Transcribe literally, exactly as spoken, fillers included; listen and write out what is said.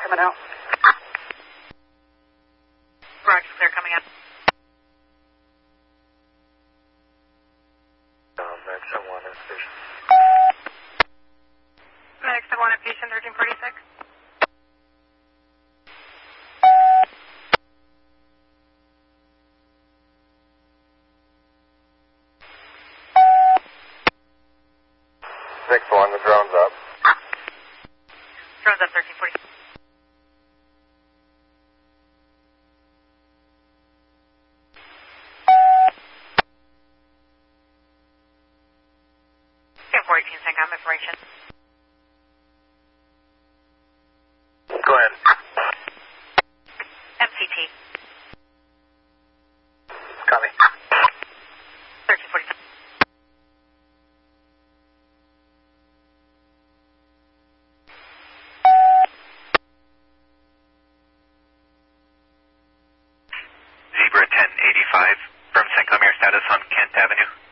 coming out. Roger, clear coming up. Um, Max one at station. Max one at patient thirteen forty-six. six one, the drone's up. Drone's up thirteen forty-six. four eighteen, SANCOM information. Go ahead. M C T. Copy. thirteen forty-seven. Zebra ten eighty-five from SANCOM, your status on Kent Avenue.